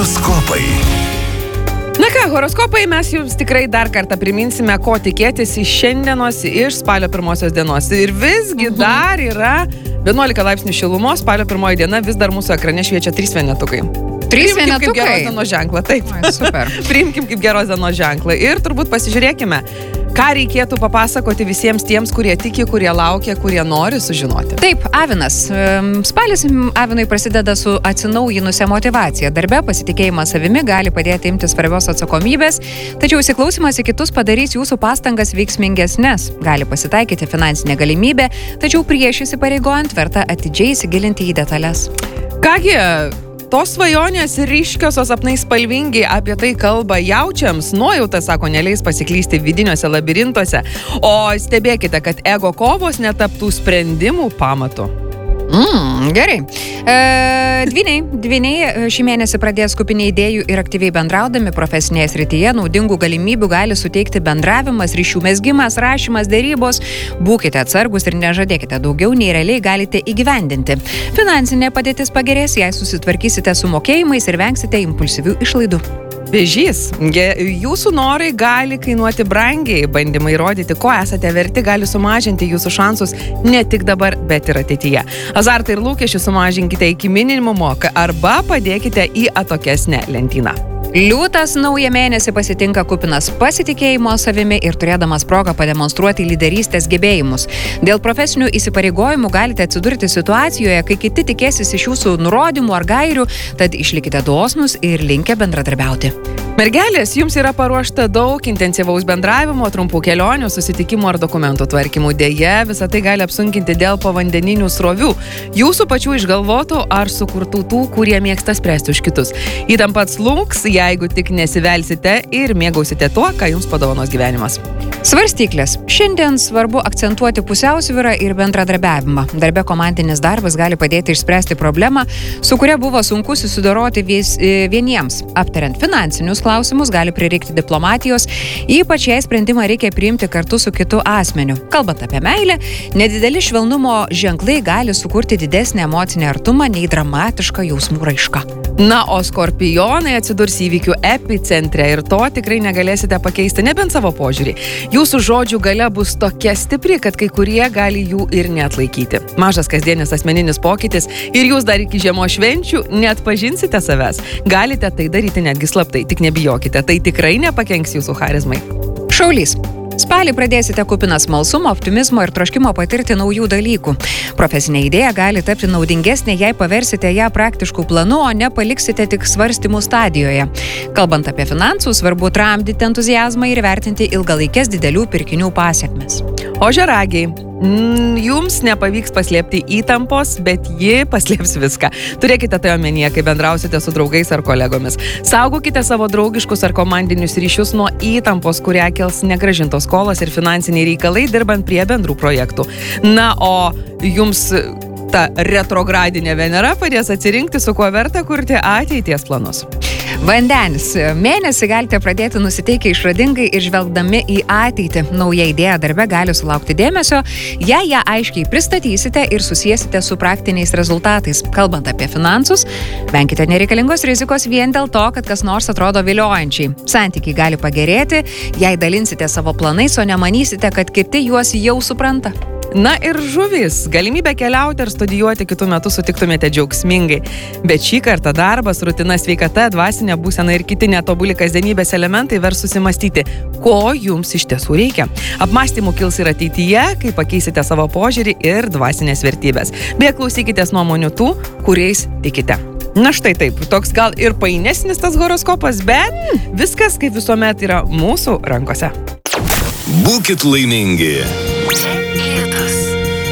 Horoskopai. Na ką, horoskopai mes jums tikrai dar kartą priminsime, ko tikėtis iš šiandienos, iš spalio pirmosios dienos. Ir visgi dar yra 11 laipsnių šilumos, spalio pirmoji diena, vis dar mūsų ekrane šviečia 3 vienetukai. 3 Priimkim kaip geros vienetukai. dienos ženklą, taip. Ai, super. Priimkim kaip geros dienos ženklą. Ir turbūt pasižiūrėkime, ką reikėtų papasakoti visiems tiems, kurie tiki, kurie laukia, kurie nori sužinoti. Taip, Avinas. Spalis Avinui prasideda su atsinaujinusia motyvacija. Darbe pasitikėjimas savimi gali padėti imtis svarbios atsakomybės, tačiau įsiklausimas į kitus padarys jūsų pastangas veiksmingesnes. Gali pasitaikyti finansinė galimybė, tačiau prieš įsipareigojant verta atidžiai įsigilinti į detalės. Kągi, tos svajonės ryškiosios sapnai spalvingi, apie tai kalba jaučiams, nuojauta, sako, neleis pasiklysti vidiniuose labirintuose, o stebėkite, kad ego kovos netaptų sprendimų pamatu. Gerai. Dvyniai šį mėnesį pradės kupinį idėjų ir aktyviai bendraudami profesinėje srityje. Naudingų galimybių gali suteikti bendravimas, ryšių mezgimas, rašymas, dėrybos. Būkite atsargus ir nežadėkite daugiau, nei realiai galite įgyvendinti. Finansinė padėtis pagerės, jei susitvarkysite su mokėjimais ir vengsite impulsyvių išlaidų. Vėžys. Jūsų norai gali kainuoti brangiai. Bandymai įrodyti, ko esate verti, gali sumažinti jūsų šansus ne tik dabar, bet ir ateityje. Azartą ir lūkesčius sumažinkite iki minimumo arba padėkite į atokesnę lentyną. Liūtas naują mėnesį pasitinka kupinas pasitikėjimo savimi ir turėdamas progą pademonstruoti lyderystės gebėjimus. Dėl profesinių įsipareigojimų galite atsidurti situacijoje, kai kiti tikėsis iš jūsų nurodymų ar gairių, tad išlikite dosnūs ir linkę bendradarbiauti. Mergelės, jums yra paruošta daug intensyvaus bendravimo, trumpų kelionių, susitikimų ar dokumentų tvarkymų. Deja, visą tai gali apsunkinti dėl povandeninių srovių. Jūsų pačių išgalvotų ar sukurtų tų, kurie mėgsta spręsti už kitus. Įtampa atslūgs, jeigu tik nesivelsite ir mėgausite tuo, ką jums padovanos gyvenimas. Svarstyklės. Šiandien svarbu akcentuoti pusiausvyrą ir bendradarbiavimą. Darbe komandinis darbas gali padėti išspręsti problemą, su kuria buvo sunku susidoroti vieniems. Aptariant finansinius klausimus gali prireikti diplomatijos, ypač jei sprendimą reikia priimti kartu su kitu asmeniu. Kalbant apie meilę, nedideli švelnumo ženklai gali sukurti didesnį emocinį artumą nei dramatišką jausmų raišką. Na, o skorpionai atsidurs įvykių epicentre ir to tikrai negalėsite pakeisti, nebent savo požiūrį. Jūsų žodžių galia bus tokia stipri, kad kai kurie gali jų ir neatlaikyti. Mažas kasdienis asmeninis pokytis ir jūs dar iki žiemos švenčių neatpažinsite savęs. Galite tai daryti netgi slaptai, tik nebijokite, tai tikrai nepakenks jūsų charizmai. Šaulys. Spalį pradėsite kupinas smalsumo, optimizmo ir troškimo patirti naujų dalykų. Profesinė idėja gali tapti naudingesnė, jei paversite ją praktiškų planų, o ne paliksite tik svarstymų stadijoje. Kalbant apie finansus, svarbu tramdyti entuziazmą ir vertinti ilgalaikės didelių pirkinių pasekmes. Ožiaragiai. Jums nepavyks paslėpti įtampos, bet ji paslėps viską. Turėkite tai omenyje, kai bendrausite su draugais ar kolegomis. Saugokite savo draugiškus ar komandinius ryšius nuo įtampos, kurią kels negrąžintos skolos ir finansiniai reikalai dirbant prie bendrų projektų. Na, o jums ta retrogradinė Venera padės atsirinkti, su kuo verta kurti ateities planus. Vandenis. Mėnesį galite pradėti nusiteikę išradingai ir žvelgdami į ateitį. Nauja idėja darbe gali sulaukti dėmesio, jei ją aiškiai pristatysite ir susiesite su praktiniais rezultatais. Kalbant apie finansus, venkite nereikalingos rizikos vien dėl to, kad kas nors atrodo viliojančiai. Santykiai gali pagerėti, jei dalinsite savo planais, o nemanysite, kad kiti juos jau supranta. Na ir žuvys. Galimybę keliauti ar studijuoti kitų metų sutiktumėte džiaugsmingai. Bet šį kartą darbas, rutina, sveikata, dvasinė būsena ir kiti netobuli kasdienybės elementai vers susimastyti, ko jums iš tiesų reikia. Apmąstymų kils ir ateityje, kai pakeisite savo požiūrį ir dvasinės vertybės. Beje, klausykitės nuomonių tų, kuriais tikite. Na štai taip, toks gal ir painesnis tas horoskopas, bet viskas kaip visuomet yra mūsų rankose. Būkit laimingi.